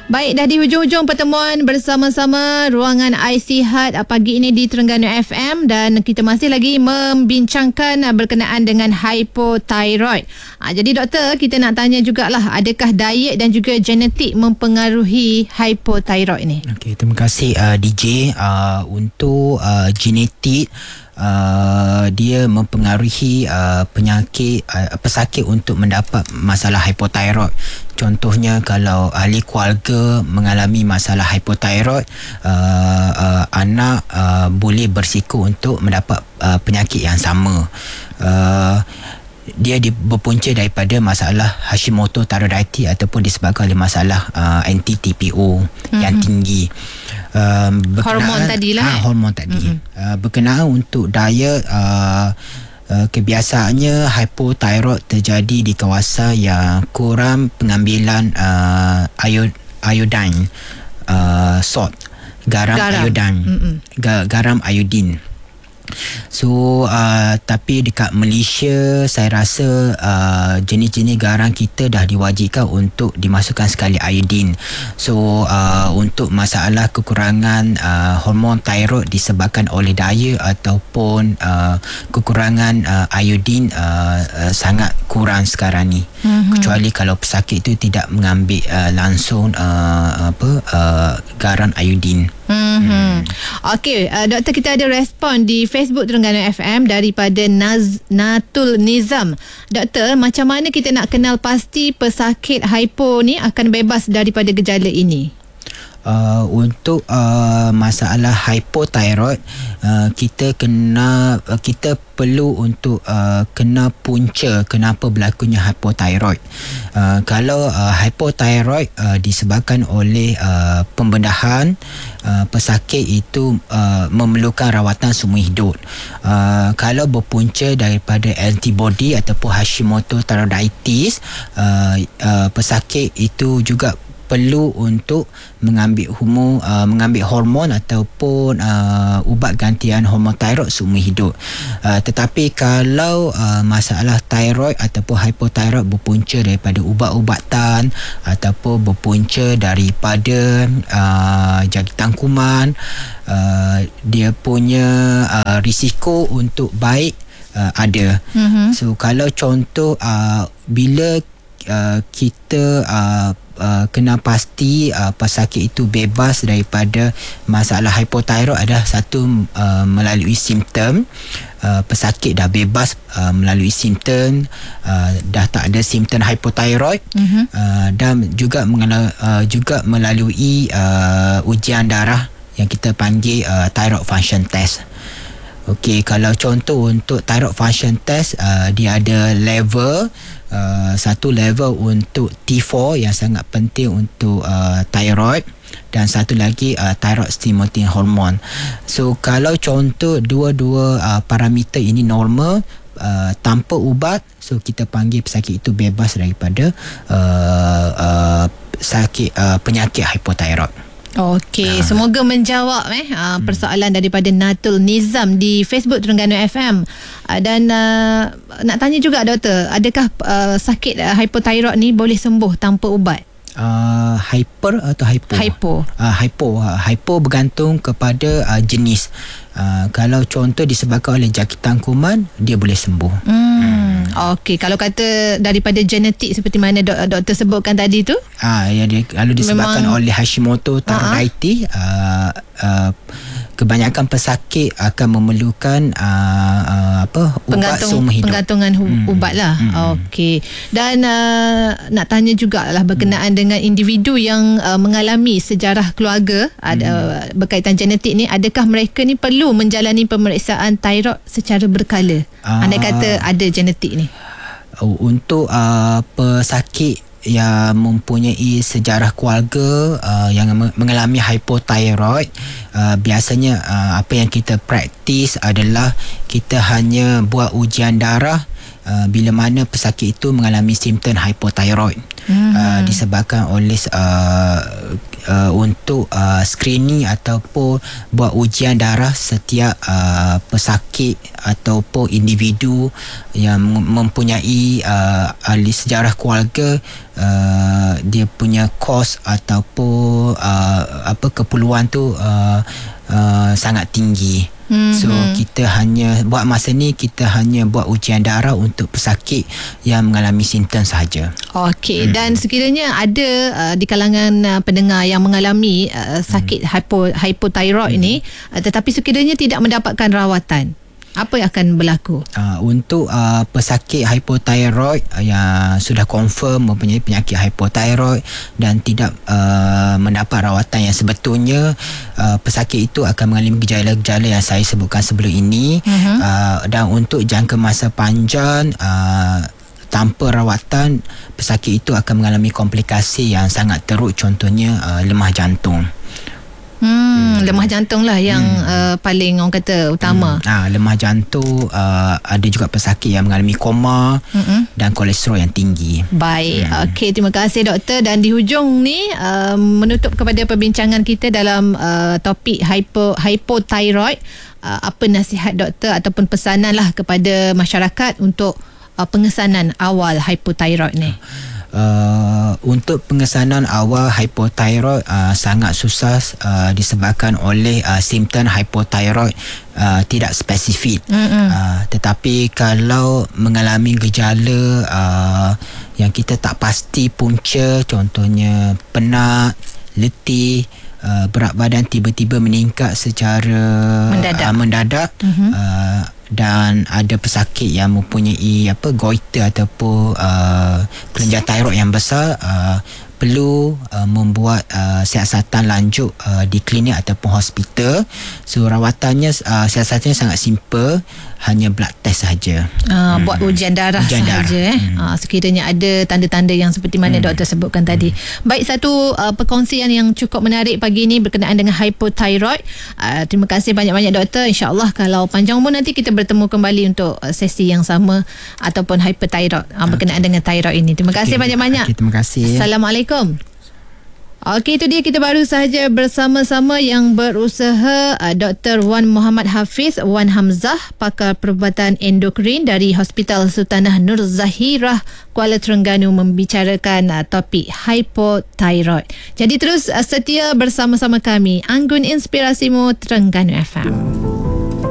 Baik, dah di hujung-hujung pertemuan bersama-sama Ruangan iSihat pagi ini di Terengganu FM, dan kita masih lagi membincangkan berkenaan dengan hypothyroid. Jadi doktor, kita nak tanya jugalah, adakah diet dan juga genetik mempengaruhi hypothyroid ni? Okey, terima kasih DJ. Untuk genetik, dia mempengaruhi penyakit pesakit untuk mendapat masalah hypothyroid. Contohnya kalau ahli keluarga mengalami masalah hypothyroid, anak boleh berisiko untuk mendapat penyakit yang sama. Dia berpunca daripada masalah Hashimoto thyroiditis ataupun disebabkan oleh masalah anti-TPO yang tinggi. Hormon tadilah. Hormon tadi. Berkenaan untuk diet, kebiasaannya hypothyroid terjadi di kawasan yang kurang pengambilan iodine, salt, garam. Iodine, garam iodin. So tapi dekat Malaysia saya rasa jenis-jenis garam kita dah diwajibkan untuk dimasukkan sekali iodin. So untuk masalah kekurangan hormon thyroid disebabkan oleh diet ataupun kekurangan iodin sangat kurang sekarang ni. Kecuali kalau pesakit itu tidak mengambil langsung garam iodin. Okey, doktor, kita ada respon di Facebook Terengganu FM daripada Natul Nizam. Doktor, macam mana kita nak kenal pasti pesakit hypo ni akan bebas daripada gejala ini? Untuk masalah hypothyroid, kita perlu untuk kena punca kenapa berlakunya hypothyroid. Kalau hypothyroid disebabkan oleh pembedahan, pesakit itu memerlukan rawatan seumur hidup. Kalau berpunca daripada antibody ataupun Hashimoto thyroiditis, pesakit itu juga perlu untuk mengambil hormon ataupun ubat gantian hormon thyroid seumur hidup. Tetapi kalau masalah thyroid ataupun hypothyroid berpunca daripada ubat-ubatan ataupun berpunca daripada jangkitan kuman, dia punya risiko untuk baik ada. So kalau contoh bila kita kena pasti pesakit itu bebas daripada masalah hypothyroid adalah satu, melalui simptom. Pesakit dah bebas melalui simptom, dah tak ada simptom hypothyroid, dan juga melalui ujian darah yang kita panggil thyroid function test. Okey, kalau contoh untuk thyroid function test, dia ada level. Satu level untuk T4 yang sangat penting untuk thyroid, dan satu lagi thyroid stimulating hormone. So kalau contoh dua-dua parameter ini normal, tanpa ubat, so kita panggil pesakit itu bebas daripada penyakit hypothyroid. Okey, semoga menjawab persoalan daripada Natul Nizam di Facebook Terengganu FM. Dan nak tanya juga doktor, adakah sakit hypothyroid ni boleh sembuh tanpa ubat? Hyper atau hypo? Hypo bergantung kepada jenis. Kalau contoh disebabkan oleh jangkitan kuman, dia boleh sembuh. Okey, kalau kata daripada genetik seperti mana doktor sebutkan tadi tu, kalau disebabkan oleh Hashimoto thyroiditis, kebanyakan pesakit akan memerlukan ubat seumur hidup. Penggantungan ubat lah. Okey. Dan nak tanya jugalah berkenaan dengan individu yang mengalami sejarah keluarga berkaitan genetik ni, adakah mereka ni perlu menjalani pemeriksaan thyroid secara berkala? Andai kata ada genetik ni. Untuk pesakit yang mempunyai sejarah keluarga yang mengalami hypothyroid, biasanya apa yang kita praktis adalah kita hanya buat ujian darah bila mana pesakit itu mengalami simptom hypothyroid, disebabkan oleh untuk screening ataupun buat ujian darah setiap pesakit ataupun individu yang mempunyai ahli sejarah keluarga dia punya kos ataupun keperluan tu sangat tinggi. So kita hanya buat masa ni, kita hanya buat ujian darah untuk pesakit yang mengalami simptom sahaja. Okey, dan sekiranya ada di kalangan pendengar yang mengalami sakit hypothyroid ni, tetapi sekiranya tidak mendapatkan rawatan, apa yang akan berlaku? Untuk pesakit hypothyroid yang sudah confirm mempunyai penyakit hypothyroid dan tidak mendapat rawatan yang sebetulnya, pesakit itu akan mengalami gejala-gejala yang saya sebutkan sebelum ini. Dan untuk jangka masa panjang, tanpa rawatan, pesakit itu akan mengalami komplikasi yang sangat teruk, contohnya lemah jantung. Lemah jantung lah yang paling orang kata utama. Lemah jantung, ada juga pesakit yang mengalami koma dan kolesterol yang tinggi. Baik, okey, terima kasih doktor. Dan di hujung ni, menutup kepada perbincangan kita dalam topik hypothyroid, apa nasihat doktor ataupun pesanan lah kepada masyarakat untuk pengesanan awal hypothyroid ni? Untuk pengesanan awal hypothyroid sangat susah disebabkan oleh simptom hypothyroid tidak spesifik. Tetapi kalau mengalami gejala yang kita tak pasti punca, contohnya penat, letih, berat badan tiba-tiba meningkat secara mendadak, dan ada pesakit yang mempunyai goiter ataupun kelenjar thyroid yang besar, perlu membuat siasatan lanjut di klinik ataupun hospital. So rawatannya siasatnya sangat simple, hanya blood test sahaja. Buat ujian darah sahaja. Sekiranya ada tanda-tanda yang seperti mana doktor sebutkan tadi. Baik, satu perkongsian yang cukup menarik pagi ini berkenaan dengan hypothyroid. Terima kasih banyak-banyak doktor. InsyaAllah kalau panjang umur nanti kita bertemu kembali untuk sesi yang sama ataupun hypothyroid berkenaan dengan thyroid ini. Terima kasih banyak-banyak. Terima kasih. Assalamualaikum. Okey, itu dia, kita baru sahaja bersama-sama yang berusaha Dr. Wan Muhammad Hafiz Wan Hamzah, pakar perubatan endokrin dari Hospital Sultanah Nur Zahirah, Kuala Terengganu, membicarakan topik hypothyroid. Jadi terus setia bersama-sama kami. Anggun Inspirasimu, Terengganu FM.